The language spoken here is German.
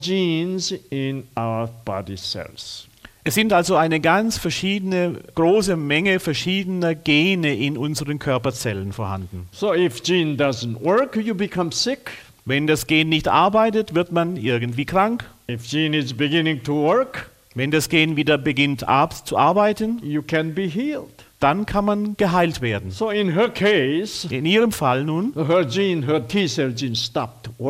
genes in our body cells. Es sind also eine ganz große Menge verschiedener Gene in unseren Körperzellen vorhanden. So if gene doesn't work, you become sick. Wenn das Gen nicht arbeitet, wird man irgendwie krank. If gene is beginning to work, Wenn das Gen wieder beginnt zu arbeiten, you can be healed. dann kann man geheilt werden. So in her case, In ihrem Fall nun her T-cell gene stopped